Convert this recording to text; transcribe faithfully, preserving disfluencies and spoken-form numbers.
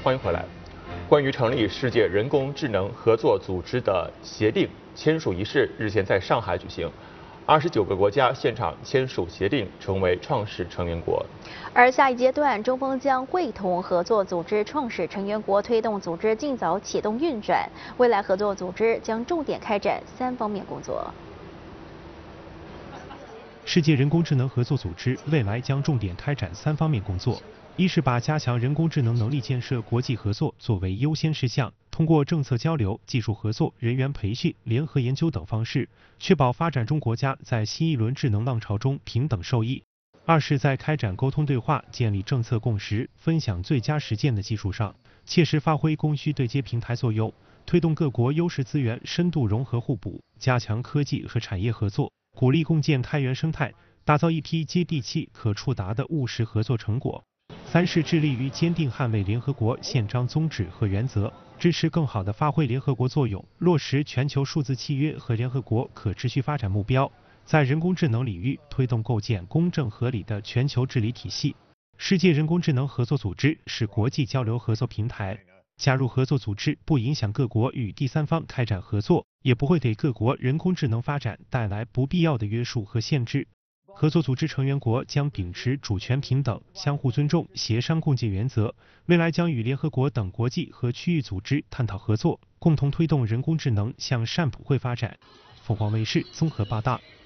欢迎回来。关于成立世界人工智能合作组织的协定签署仪式日前在上海举行，二十九个国家现场签署协定，成为创始成员国。 而下一阶段，中方将会同合作组织创始成员国推动组织尽早启动运转。未来合作组织将重点开展三方面工作。 世界人工智能合作组织未来将重点开展三方面工作。一是把加强人工智能能力建设、国际合作作为优先事项，通过政策交流、技术合作、人员培训、联合研究等方式，确保发展中国家在新一轮智能浪潮中平等受益。二是在开展沟通对话、建立政策共识、分享最佳实践的基础上，切实发挥供需对接平台作用，推动各国优势资源深度融合互补，加强科技和产业合作，鼓励共建开源生态，打造一批接地气、可触达的务实合作成果。三是致力于坚定捍卫联合国宪章宗旨和原则，支持更好地发挥联合国作用，落实全球数字契约和联合国可持续发展目标，在人工智能领域推动构建公正合理的全球治理体系。世界人工智能合作组织是国际交流合作平台，加入合作组织不影响各国与第三方开展合作，也不会给各国人工智能发展带来不必要的约束和限制。合作组织成员国将秉持主权平等、相互尊重、协商共进原则，未来将与联合国等国际和区域组织探讨合作，共同推动人工智能向善普惠发展。凤凰卫视综合报道。